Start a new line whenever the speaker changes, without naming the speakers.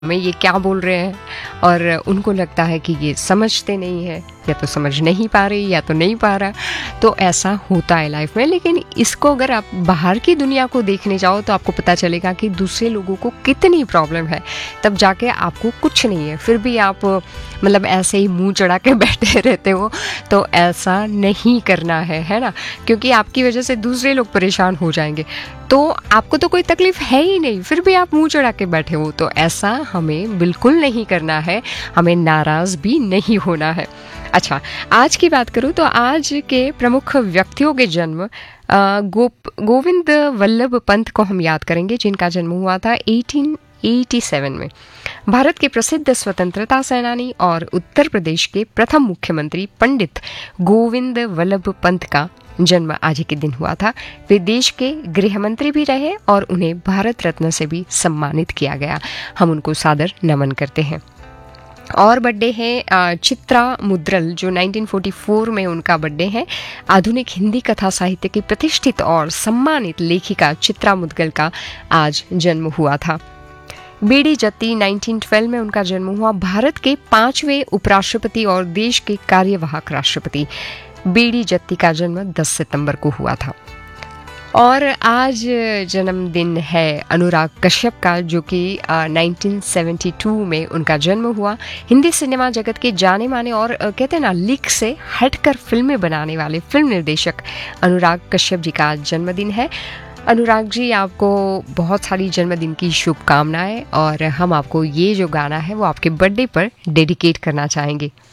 में ये क्या बोल रहे हैं, और उनको लगता है कि ये समझते नहीं है, या तो समझ नहीं पा रही या तो नहीं पा रहा। तो ऐसा होता है लाइफ में। लेकिन इसको अगर आप बाहर की दुनिया को देखने जाओ तो आपको पता चलेगा कि दूसरे लोगों को कितनी प्रॉब्लम है, तब जाके आपको कुछ नहीं है, फिर भी आप मतलब ऐसे ही मुंह चढ़ा के बैठे रहते हो। तो ऐसा नहीं करना है ना, क्योंकि आपकी वजह से दूसरे लोग परेशान हो जाएंगे। तो आपको तो कोई तकलीफ है ही नहीं, फिर भी आप मुंह चढ़ा के बैठे हो। तो ऐसा हमें बिल्कुल नहीं करना है, हमें नाराज भी नहीं होना है। अच्छा, आज की बात करूँ तो आज के प्रमुख व्यक्तियों के जन्म गोविंद वल्लभ पंत को हम याद करेंगे, जिनका जन्म हुआ था 1887 में। भारत के प्रसिद्ध स्वतंत्रता सेनानी और उत्तर प्रदेश के प्रथम मुख्यमंत्री पंडित गोविंद वल्लभ पंत का जन्म आज ही के दिन हुआ था। वे देश के गृह मंत्री भी रहे और उन्हें भारत रत्न से भी सम्मानित किया गया। हम उनको सादर नमन करते हैं। और बर्थडे है चित्रा मुद्रल, जो 1944 में उनका बर्थडे है। आधुनिक हिंदी कथा साहित्य की प्रतिष्ठित और सम्मानित लेखिका चित्रा मुद्गल का आज जन्म हुआ था। बीडी जत्ती 1912 में उनका जन्म हुआ। भारत के 5वें उपराष्ट्रपति और देश के कार्यवाहक राष्ट्रपति बीडी जत्ती का जन्म 10 सितंबर को हुआ था। और आज जन्मदिन है अनुराग कश्यप का, जो कि 1972 में उनका जन्म हुआ। हिंदी सिनेमा जगत के जाने माने और कहते हैं ना, लीक से हटकर फिल्में बनाने वाले फिल्म निर्देशक अनुराग कश्यप जी का जन्मदिन है। अनुराग जी, आपको बहुत सारी जन्मदिन की शुभकामनाएं, और हम आपको ये जो गाना है वो आपके बर्थडे पर डेडिकेट करना चाहेंगे।